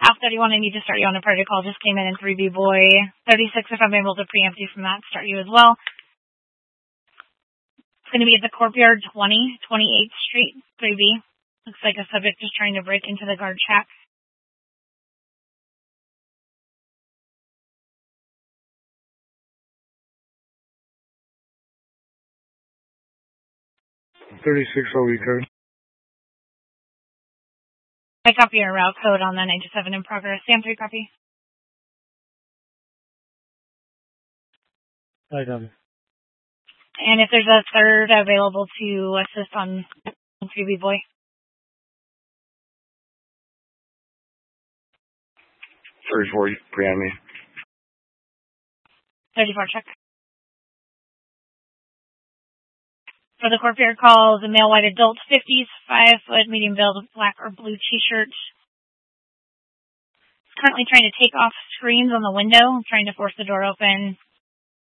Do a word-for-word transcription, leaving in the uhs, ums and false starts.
Alpha thirty-one, I need to start you on a protocol. Just came in in three B boy. thirty-six, if I'm able to preempt you from that, start you as well. It's going to be at the Courtyard twenty, twenty-eighth Street, three B. Looks like a subject is trying to break into the guard shack. thirty-six, I'll return. I copy your route code on the ninety-seven in progress. Sam three, copy. I got it. And if there's a third available to assist on three B boy. thirty-four, pre-on me. thirty-four, check. For the Courtyard call, the male white adult, fifties, five foot, medium build, black or blue t-shirt. He's currently trying to take off screens on the window, trying to force the door open.